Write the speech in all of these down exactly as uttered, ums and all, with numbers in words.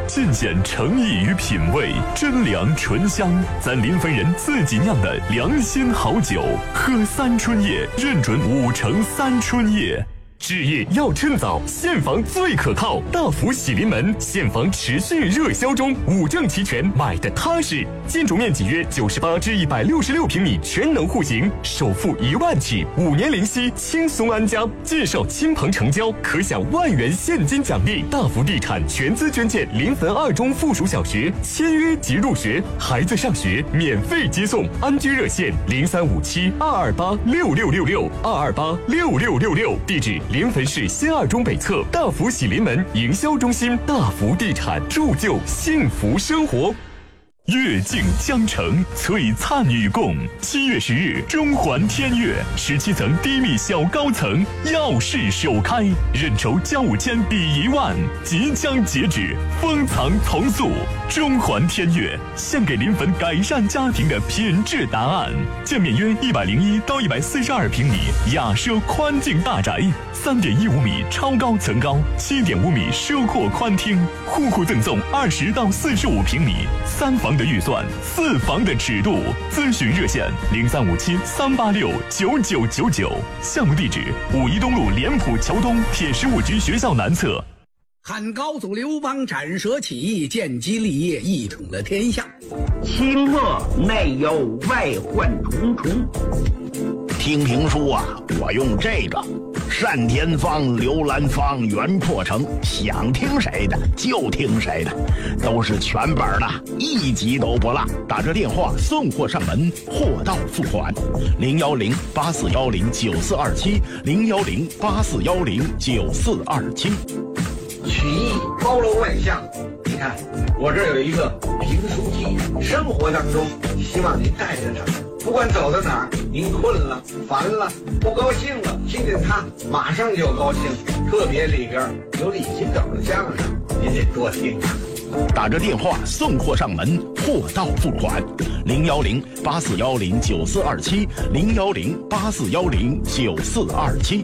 尽显诚意与品味，真粮醇香，咱临汾人自己酿的良心好酒，喝三春叶认准五成三春叶。置业要趁早，现房最可靠。大福喜临门，现房持续热销中，五证齐全，买的踏实。建筑面积约九十八至一百六十六平米，全能户型，首付一万起，五年零息，轻松安家。介绍亲朋成交，可享万元现金奖励。大福地产全资捐建临汾二中附属小学，签约即入学，孩子上学免费接送。安居热线零三五七二二八六六六六二二八六六六六，地址。临汾市新二中北侧大福喜临门营销中心，大福地产铸就幸福生活。月镜江城，璀璨与共。七月十日，中环天悦十七层低密小高层耀世首开，认筹交五千抵一万，即将截止，封藏从速。中环天悦献给临汾改善家庭的品质答案。建面约一百零一到一百四十二平米雅奢宽净大宅，三点一五米超高层高，七点五米奢阔宽厅，户户赠送二十到四十五平米三房的预算，四房的尺度。咨询热线零三五七三八六九九九九，项目地址五一东路联普桥东铁十五局学校南侧。 汉高祖刘邦斩蛇起义，建基立业，一统了天下。 清末内忧外患重重。听评书啊，我用这个单田芳、刘兰芳、袁阔成，想听谁的就听谁的，都是全本的，一集都不落。打这电话送货上门，货到付款。零幺零八四幺零九四二七，零幺零八四幺零九四二七。 曲艺包罗万象，你看我这有一个评书机，生活当中希望您带着它，不管走到哪儿，您困了、烦了、不高兴了，听见它马上就高兴。特别里边有李金斗的相声，您得多听。 打着电话送货上门，货到付款。零幺零八四幺零九四二七，零幺零八四幺零九四二七。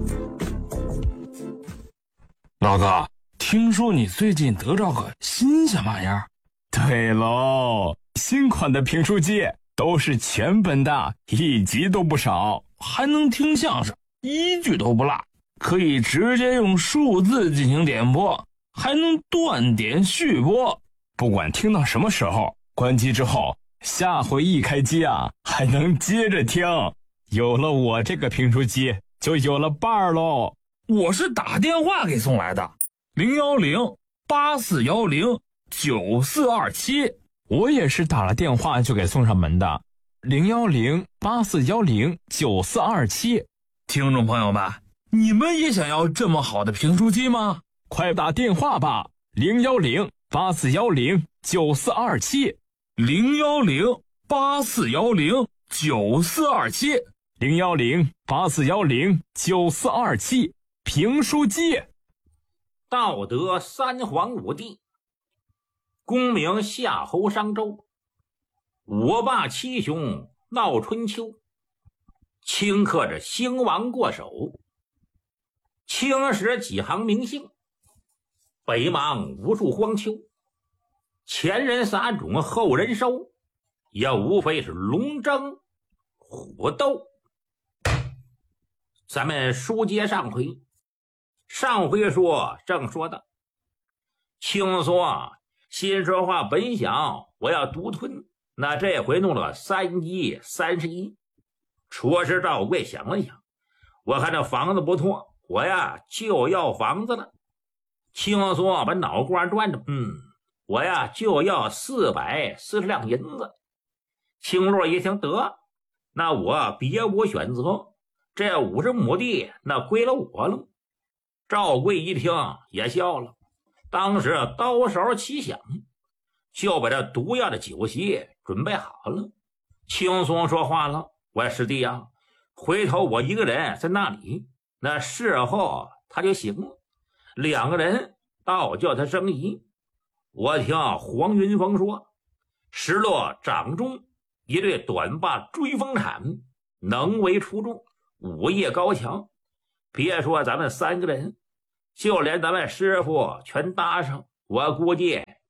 老哥，听说你最近得着个新鲜玩意儿？ 对喽，新款的评书机都是全本的，一集都不少， 还能听相声，一句都不落，可以直接用数字进行点播，还能断点续播。 不管听到什么时候，关机之后，下回一开机啊，还能接着听。有了我这个评书机，就有了伴儿喽。 我是打电话给送来的，零幺零八四幺零九四二七。 我也是打了电话就给送上门的，零幺零八四幺零九四二七。 听众朋友们，你们也想要这么好的评书机吗？ 快打电话吧，零幺零八四幺零九四二七， 零幺零八四幺零九四二七， 零幺零八四幺零九四二七。评书机。 道德三皇五帝，功名夏侯商周，五霸七雄闹春秋，顷刻着兴亡过手，青史几行名姓，北邙无数荒丘，前人撒种后人收，也无非是龙争虎斗。咱们书接上回，上回说正说的轻松啊，心说话本想我要独吞，那这回弄了三一三十一。说是赵贵想了想，我看这房子不错，我呀就要房子了。轻松把脑瓜转着，嗯，我呀就要四百四十两银子。青洛一听，得，那我别无选择，这五十亩地那归了我了。赵贵一听也笑了，当时刀勺齐响，就把这毒药的酒席准备好了。轻松说话了，我师弟啊，回头我一个人在那里，那事后他就行了，两个人倒叫他生疑。我听黄云峰说，石落掌中一对短把追风铲，能为出众，武艺高强，别说咱们三个人，就连咱们师傅全搭上，我估计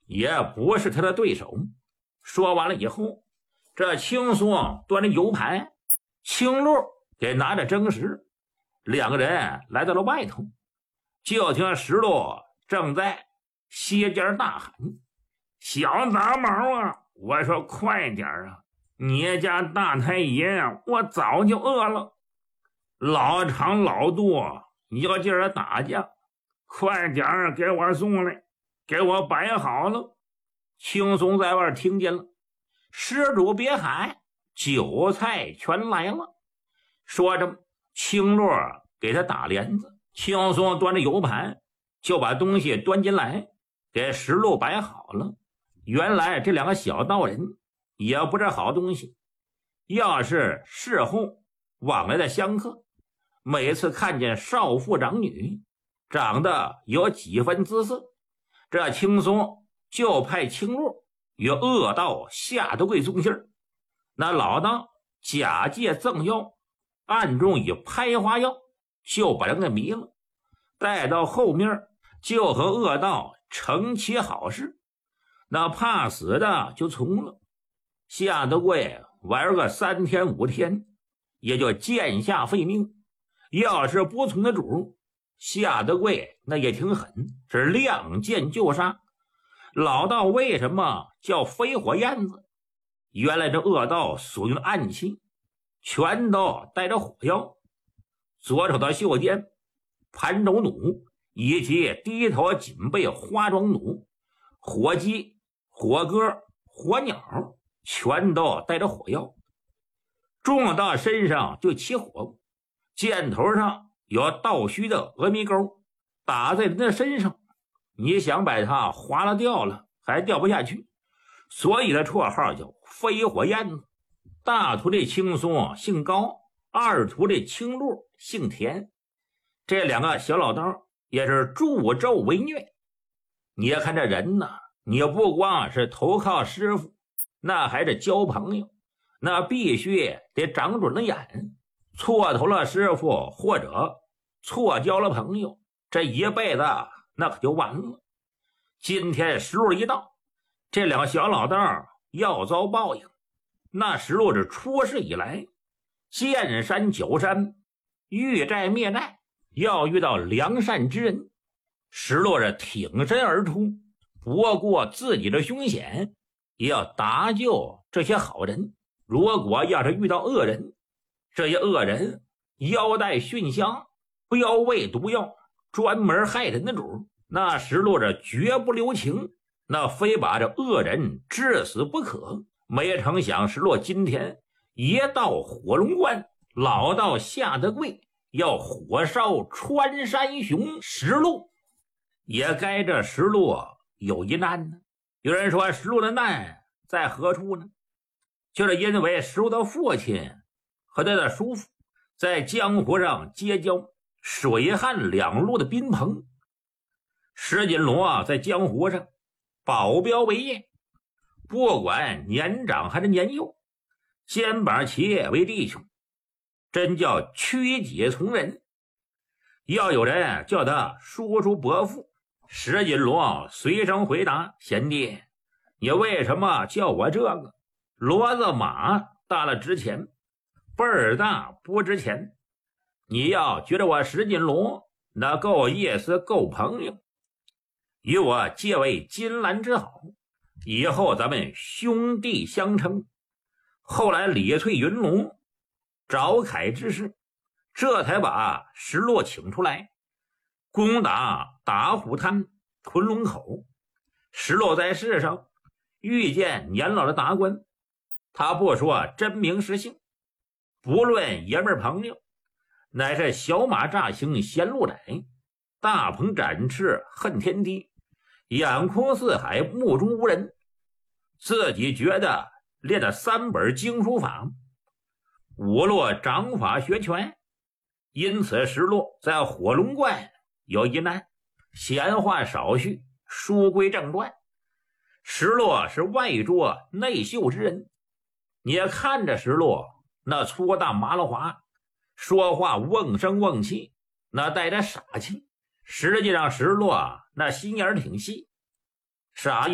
也不是他的对手。说完了以后，这青松端着 U 盘，青鹿给拿着蒸食，两个人来到了外头，就听石路正在歇间大喊：小杂毛啊，我说快点啊，你家大太爷我早就饿了，老长老杜要劲儿打架，快点儿给我送来，给我摆好了。青松在外听见了，施主别喊，酒菜全来了。说着，青洛给他打帘子，青松端着 U 盘就把东西端进来，给石路摆好了。原来这两个小道人也不是好东西，要是事后往来的香客，每次看见少妇长女长得有几分姿色，这青松就派青鹿与恶道夏德贵送信儿，那老道假借赠药，暗中以拍花药就把人给迷了，待到后面就和恶道成其好事，那怕死的就从了。夏德贵玩个三天五天也就剑下废命，要是不从的主，夏德贵那也挺狠，是亮剑就杀。老道为什么叫飞火焰子？原来这恶道所用的暗器全都带着火药，左手的袖间盘轴弩以及低头紧背花桩弩，火鸡、火鸽、火鸟全都带着火药，中到身上就起火，箭头上有倒虚的峨眉钩，打在人的身上，你想把它划了掉了还掉不下去，所以的绰号叫飞火焰子。大徒弟青松姓高，二徒弟青鹿姓田，这两个小老道也是助纣为虐。你要看这人呢，你不光是投靠师傅，那还是交朋友，那必须得长准了眼，错投了师傅或者错交了朋友，这一辈子那可就完了。今天石路一到，这两个小老道要遭报应。那石路是出世以来见山九山，遇寨灭寨，要遇到良善之人，石路是挺身而出，不顾自己的凶险，也要搭救这些好人。如果要是遇到恶人，这些恶人腰带熏香，标位毒药，专门害人的主，那石路这绝不留情，那非把这恶人致死不可。没成想石路今天一到火龙关，老道夏德贵要火烧穿山熊石路，也该这石路有一难呢。有人说石路的难在何处呢？就是因为石路的父亲和他的叔父在江湖上结交水旱两路的宾朋。石锦罗在江湖上保镖为业，不管年长还是年幼，肩膀齐为弟兄，真叫屈己从人。要有人叫他叔叔伯父，石锦罗随声回答：贤弟，你为什么叫我这个？骡子马大了值钱，辈儿大不值钱。你要觉得我石锦罗那够意思够朋友，与我结为金兰之好，以后咱们兄弟相称。后来李翠云龙找凯之事，这才把石路请出来，攻打打虎滩、昆仑口。石路在世上遇见年老的达官，他不说真名实姓，不论爷们儿朋友，乃是小马乍行闲路窄，大鹏展翅恨天低，眼空四海目中无人。自己觉得练了三本经书法，五路掌法学全，因此石路在火龙关有一难。闲话少叙，书归正传。石路是外拙内秀之人，你也看着石路那粗大麻了滑，说话瓮声瓮气，那带着傻气。实际上石路那心眼挺细，傻